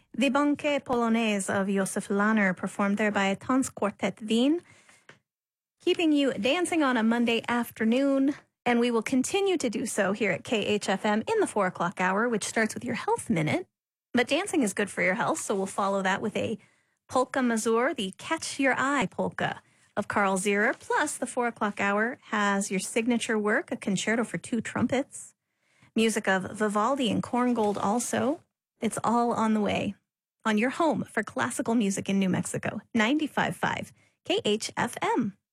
The Banquet Polonaise of Josef Lahner, performed there by Tanzquartett Wien, keeping you dancing on a Monday afternoon. And we will continue to do so here at KHFM in the 4 o'clock hour, which starts with your health minute. But dancing is good for your health, so we'll follow that with a polka mazur, the Catch Your Eye polka of Carl Zierer. Plus, the 4 o'clock hour has your signature work, a concerto for 2 trumpets, music of Vivaldi and Korngold also. It's all on the way on your home for classical music in New Mexico. 95.5 KHFM.